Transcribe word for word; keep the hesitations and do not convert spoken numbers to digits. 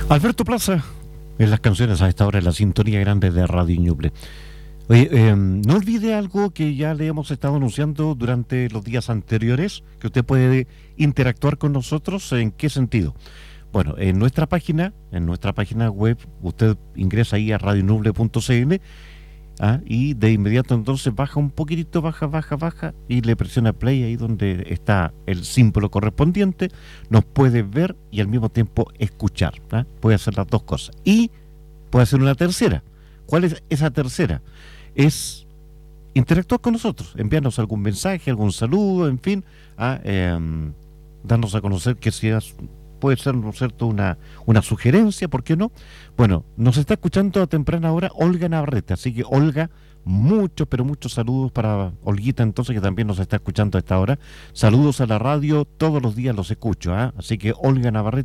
Alberto Plaza, en las canciones a esta hora, en la sintonía grande de Radio Ñuble. Oye, eh, no olvide algo que ya le hemos estado anunciando durante los días anteriores, que usted puede interactuar con nosotros. ¿En qué sentido? Bueno, en nuestra página, en nuestra página web, usted ingresa ahí a radio ñuble punto c l, ¿ah? Y de inmediato entonces baja un poquitito, baja, baja, baja, y le presiona play ahí donde está el símbolo correspondiente. Nos puede ver y al mismo tiempo escuchar, ¿ah? Puede hacer las dos cosas. Y puede hacer una tercera. ¿Cuál es esa tercera? Es interactuar con nosotros, enviarnos algún mensaje, algún saludo, en fin, a eh, darnos a conocer que seas, puede ser, ¿no es cierto?, una, una sugerencia, ¿por qué no? Bueno, nos está escuchando a temprana hora Olga Navarrete, así que Olga, muchos, pero muchos saludos para Olguita entonces, que también nos está escuchando a esta hora. Saludos a la radio, todos los días los escucho, ¿eh? Así que Olga Navarrete,